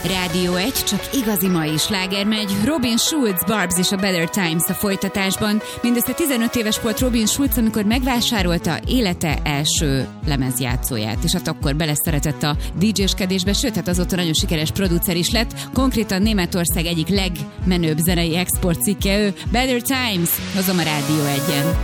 Rádió 1, csak igazi mai sláger megy. Robin Schulz, Barbs és a Better Times a folytatásban. Mindössze 15 éves volt Robin Schulz, amikor megvásárolta élete első lemezjátszóját, és hát akkor beleszeretett a DJ-skedésbe, sőt, hát azóta nagyon sikeres producer is lett. Konkrétan Németország egyik legmenőbb zenei exportcikke ő. Better Times, hozom a Rádió 1-en.